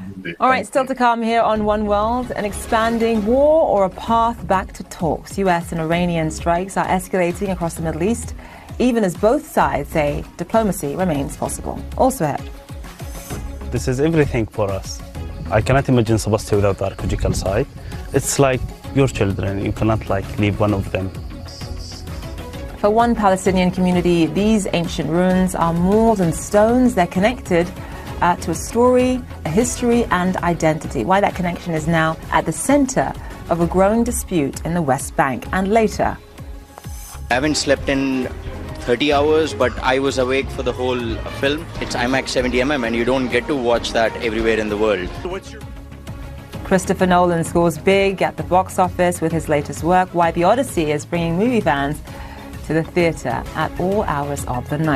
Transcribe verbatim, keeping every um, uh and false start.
All right, still to come here on One World, an expanding war or a path back to talks. U S and Iranian strikes are escalating across the Middle East, even as both sides say diplomacy remains possible. Also ahead. This is everything for us. I cannot imagine Sebastia without the archaeological site. It's like your children. You cannot like leave one of them. For one Palestinian community, these ancient ruins are more than stones. They're connected uh, to a story, a history and identity. Why that connection is now at the center of a growing dispute in the West Bank. And later. I haven't slept in thirty hours, but I was awake for the whole film. It's IMAX seventy millimeter and you don't get to watch that everywhere in the world. Christopher Nolan scores big at the box office with his latest work, Why the Odyssey is bringing movie fans to the theatre at all hours of the night.